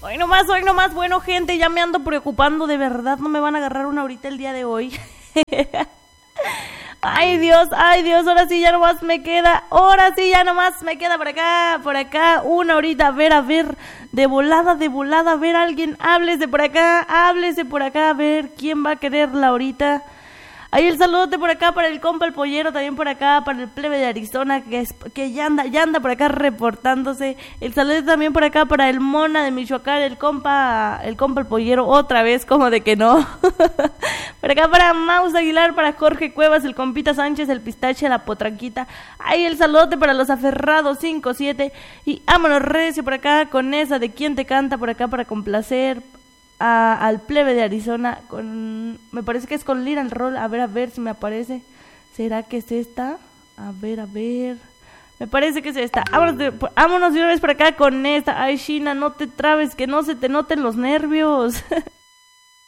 Hoy nomás, bueno gente, ya me ando preocupando, de verdad no me van a agarrar una horita el día de hoy. Ay Dios, ahora sí ya nomás me queda por acá, una horita, a ver, de volada, a ver, alguien, háblese por acá, a ver, ¿quién va a querer la horita? Ahí el saludote por acá para el compa el pollero, también por acá para el plebe de Arizona que ya anda por acá reportándose. El saludo también por acá para el mona de Michoacán, el compa el pollero, otra vez como de que no. Por acá para Maus Aguilar, para Jorge Cuevas, el compita Sánchez, el pistache, la potranquita. Ahí el saludote para los aferrados 5-7 y vámonos recio por acá con esa de quién te canta por acá para complacer al plebe de Arizona me parece que es con Lira el Rol, a ver si me aparece. ¿Será que es esta? A ver, me parece que es esta. Vámonos de una vez por acá con esta. Ay, Shina, no te trabes, que no se te noten los nervios.